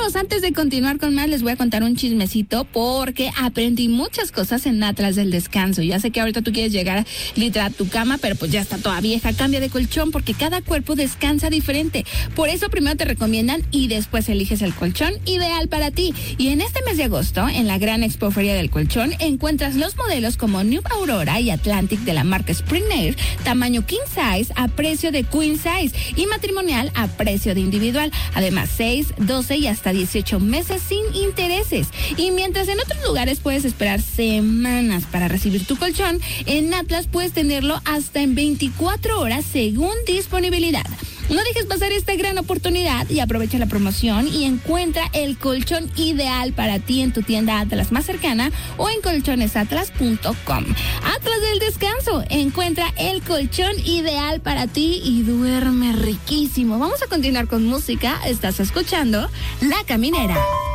caminaderos, antes de continuar con más, les voy a contar un chismecito porque aprendí muchas cosas en Atlas del Descanso. Ya sé que ahorita tú quieres llegar literal a tu cama, pero pues ya está toda vieja. Cambia de colchón porque cada cuerpo descansa diferente. Por eso primero te recomiendan y después eliges el colchón ideal para ti. Y en este mes de agosto, en la gran expoferia del colchón, encuentras los modelos como New Aurora y Atlantic de la marca Spring Air, tamaño king size a precio de queen size y matrimonial a precio de individual. Además, 6, 12 y hasta 18 meses sin intereses. Y mientras en otros lugares puedes esperar semanas para recibir tu colchón, en Atlas puedes tenerlo hasta en 24 horas según disponibilidad. No dejes pasar esta gran oportunidad y aprovecha la promoción y encuentra el colchón ideal para ti en tu tienda Atlas más cercana o en colchonesatlas.com. Atlas del Descanso, encuentra el colchón ideal para ti y duerme riquísimo. Vamos a continuar con música. Estás escuchando La Caminera.